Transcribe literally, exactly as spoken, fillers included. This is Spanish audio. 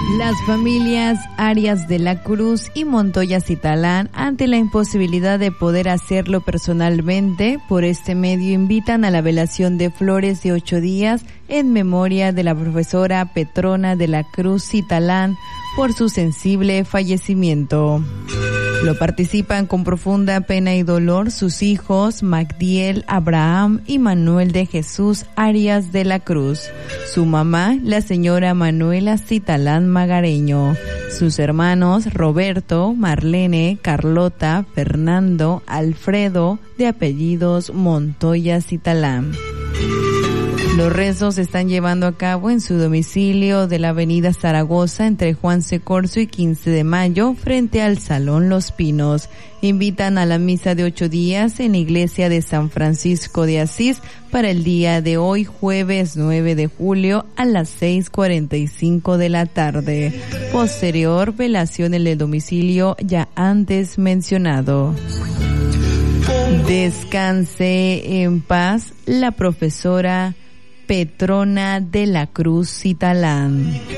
Las familias Arias de la Cruz y Montoya Citalán, ante la imposibilidad de poder hacerlo personalmente, por este medio invitan a la velación de flores de ocho días en memoria de la profesora Petrona de la Cruz Citalán por su sensible fallecimiento. Lo participan con profunda pena y dolor sus hijos Magdiel, Abraham y Manuel de Jesús Arias de la Cruz, su mamá, la señora Manuela Citalán Magareño, sus hermanos Roberto, Marlene, Carlota, Fernando, Alfredo, de apellidos Montoya Citalán. Los rezos se están llevando a cabo en su domicilio de la avenida Zaragoza entre Juan C. Corzo y quince de mayo frente al Salón Los Pinos. Invitan a la misa de ocho días en la iglesia de San Francisco de Asís para el día de hoy, jueves nueve de julio a las seis cuarenta y cinco de la tarde. Posterior velación en el domicilio ya antes mencionado. Descanse en paz la profesora Petrona de la Cruz Citalán.